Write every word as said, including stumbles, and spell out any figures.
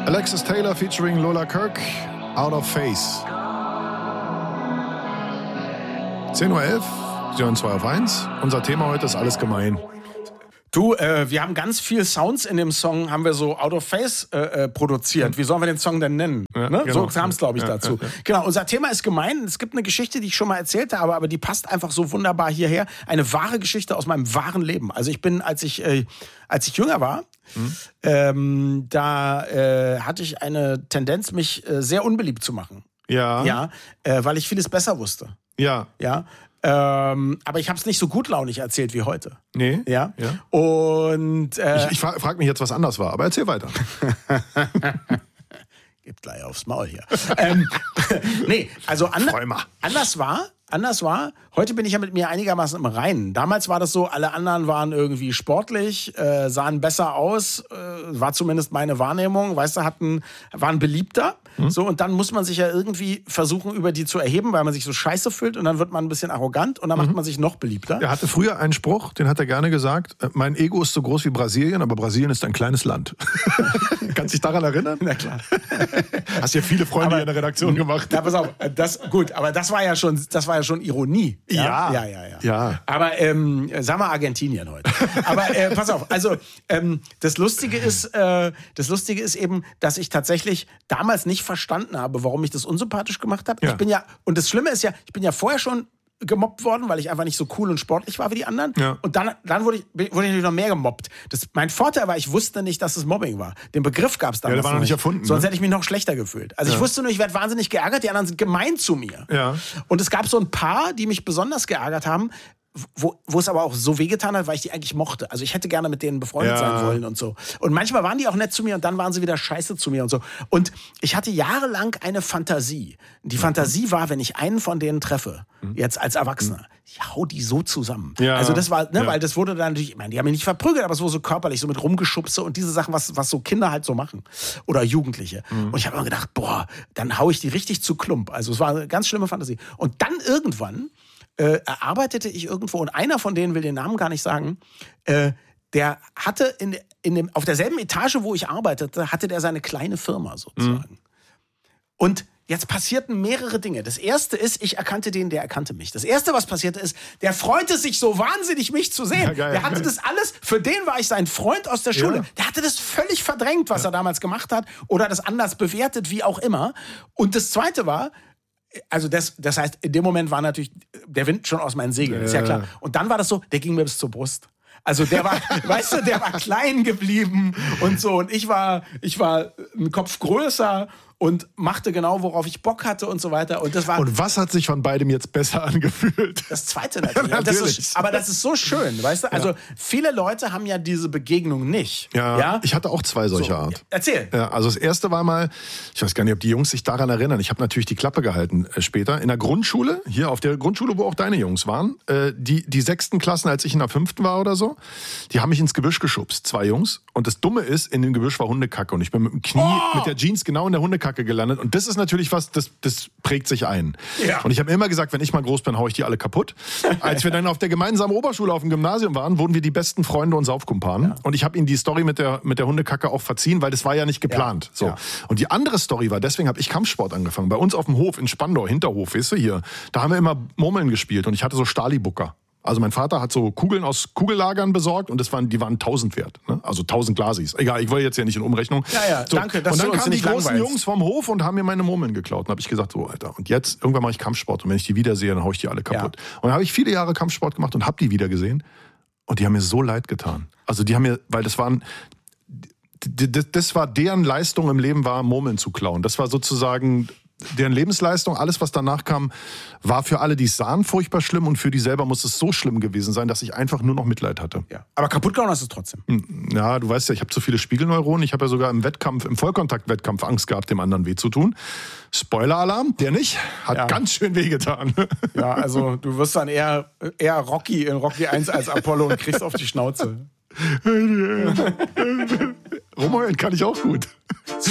Alexis Taylor featuring Lola Kirk, Out of Phase. zehn Uhr elf, Sie hören zwei auf eins. Unser Thema heute ist alles gemein. Du, äh, wir haben ganz viel Sounds in dem Song, haben wir so out of phase äh, äh, produziert. Wie sollen wir den Song denn nennen? Ja, ne? genau. So kam es, glaube ich, Ja, dazu. ja, ja. Genau, unser Thema ist gemein. Es gibt eine Geschichte, die ich schon mal erzählt habe, aber die passt einfach so wunderbar hierher. Eine wahre Geschichte aus meinem wahren Leben. Also ich bin, als ich, äh, als ich jünger war, mhm. ähm, da äh, hatte ich eine Tendenz, mich äh, sehr unbeliebt zu machen. Ja. Ja, äh, weil ich vieles besser wusste. Ja. Ja. Ähm, aber ich habe es nicht so gutlaunig erzählt wie heute. Nee. Ja. ja. Und äh, ich ich frage frag mich jetzt, was anders war, aber erzähl weiter. Gibt gleich aufs Maul hier. ähm, nee, also anda- anders war, anders war, heute bin ich ja mit mir einigermaßen im Reinen. Damals war das so, alle anderen waren irgendwie sportlich, äh, sahen besser aus, äh, war zumindest meine Wahrnehmung, weißt du, hatten, waren beliebter. Mhm. So, und dann muss man sich ja irgendwie versuchen, über die zu erheben, weil man sich so scheiße fühlt und dann wird man ein bisschen arrogant und dann mhm. macht man sich noch beliebter. Er hatte früher einen Spruch, den hat er gerne gesagt, mein Ego ist so groß wie Brasilien, aber Brasilien ist ein kleines Land. Kannst dich daran erinnern? Na klar. Hast ja viele Freunde aber, in der Redaktion gemacht. Ja, pass auf, das, gut, aber das war ja schon, das war ja schon Ironie. Ja. Ja, ja, ja. ja. Aber, ähm, sagen wir Argentinien heute. Aber, äh, pass auf, also, ähm, das Lustige ist, äh, das Lustige ist eben, dass ich tatsächlich damals nicht verstanden habe, warum ich das unsympathisch gemacht habe. Ja. Ich bin ja, und das Schlimme ist ja, ich bin ja vorher schon gemobbt worden, weil ich einfach nicht so cool und sportlich war wie die anderen. Ja. Und dann, dann wurde, ich, wurde ich natürlich noch mehr gemobbt. Das, mein Vorteil war, ich wusste nicht, dass es Mobbing war. Den Begriff gab es damals ja, der war noch nicht erfunden. Sonst ne? hätte ich mich noch schlechter gefühlt. Also ja. ich wusste nur, ich werde wahnsinnig geärgert, die anderen sind gemein zu mir. Ja. Und es gab so ein paar, die mich besonders geärgert haben, wo, wo es aber auch so wehgetan hat, weil ich die eigentlich mochte. Also ich hätte gerne mit denen befreundet Ja. sein wollen und so. Und manchmal waren die auch nett zu mir und dann waren sie wieder scheiße zu mir und so. Und ich hatte jahrelang eine Fantasie. Die Fantasie war, wenn ich einen von denen treffe, jetzt als Erwachsener, ich hau die so zusammen. Ja. Also das war, ne, Ja. weil das wurde dann natürlich, ich meine, die haben mich nicht verprügelt, aber es wurde so körperlich, so mit Rumgeschubse und diese Sachen, was, was so Kinder halt so machen. Oder Jugendliche. Und ich habe immer gedacht, boah, dann hau ich die richtig zu Klump. Also es war eine ganz schlimme Fantasie. Und dann irgendwann Äh, erarbeitete ich irgendwo, und einer von denen will den Namen gar nicht sagen, äh, der hatte in, in dem, auf derselben Etage, wo ich arbeitete, hatte der seine kleine Firma sozusagen. Mhm. Und jetzt passierten mehrere Dinge. Das erste ist, ich erkannte den, der erkannte mich. Das erste, was passierte ist, der freute sich so wahnsinnig, mich zu sehen. Ja, geil, der hatte geil. das alles, für den war ich sein Freund aus der Schule. Ja. Der hatte das völlig verdrängt, was Ja. er damals gemacht hat oder das anders bewertet, wie auch immer. Und das zweite war, also das, das heißt, in dem Moment war natürlich der Wind schon aus meinen Segeln, ist ja klar. Und dann war das so, der ging mir bis zur Brust. Also der war, weißt du, der war klein geblieben und so. Und ich war, ich war einen Kopf größer und machte genau, worauf ich Bock hatte und so weiter. Und das war Und was hat sich von beidem jetzt besser angefühlt? das Zweite natürlich. Aber, das Natürlich. ist, aber das ist so schön, weißt du? Also Ja. viele Leute haben ja diese Begegnung nicht. Ja, ja? ich hatte auch zwei solcher So, Art. Erzähl. Ja, also das erste war mal, ich weiß gar nicht, ob die Jungs sich daran erinnern. Ich habe natürlich die Klappe gehalten äh, später. In der Grundschule, hier auf der Grundschule, wo auch deine Jungs waren, äh, die, die sechsten Klassen, als ich in der fünften war oder so, die haben mich ins Gebüsch geschubst, zwei Jungs. Und das Dumme ist, in dem Gebüsch war Hundekacke. Und ich bin mit dem Knie, Oh! mit der Jeans genau in der Hundekacke gelandet. Und das ist natürlich was, das, das prägt sich ein. Ja. Und ich habe immer gesagt, wenn ich mal groß bin, hau ich die alle kaputt. Als wir dann auf der gemeinsamen Oberschule auf dem Gymnasium waren, wurden wir die besten Freunde und Saufkumpanen. Ja. Und ich habe ihnen die Story mit der, mit der Hundekacke auch verziehen, weil das war ja nicht geplant. Ja. So. Ja. Und die andere Story war, deswegen habe ich Kampfsport angefangen. Bei uns auf dem Hof in Spandau, Hinterhof, weißt du, hier, da haben wir immer Murmeln gespielt und ich hatte so Stalibucker. Also mein Vater hat so Kugeln aus Kugellagern besorgt und das waren, die waren tausend wert. Ne? Also tausend Glasis. Egal, ich wollte jetzt ja nicht in Umrechnung. Ja, ja, so. danke, dass Und dann du uns kamen die nicht großen langweilst. Jungs vom Hof und haben mir meine Murmeln geklaut. Und habe ich gesagt, so Alter, und jetzt, irgendwann mache ich Kampfsport. Und wenn ich die wiedersehe, dann hau ich die alle kaputt. Ja. Und dann habe ich viele Jahre Kampfsport gemacht und habe die wieder gesehen. Und die haben mir so leid getan. Also die haben mir, weil das waren... Das war deren Leistung im Leben, war Murmeln zu klauen. Das war sozusagen deren Lebensleistung. Alles, was danach kam, war für alle, die es sahen, furchtbar schlimm. Und für die selber muss es so schlimm gewesen sein, dass ich einfach nur noch Mitleid hatte. Ja. Aber kaputt gehauen hast du es trotzdem. Ja, du weißt ja, ich habe zu viele Spiegelneuronen. Ich habe ja sogar im Wettkampf, im Vollkontakt-Wettkampf Angst gehabt, dem anderen weh zu tun. Spoiler-Alarm, der nicht. Hat Ja. ganz schön wehgetan. Ja, also du wirst dann eher, eher Rocky in Rocky eins als Apollo und kriegst auf die Schnauze. Rumheulen kann ich auch gut.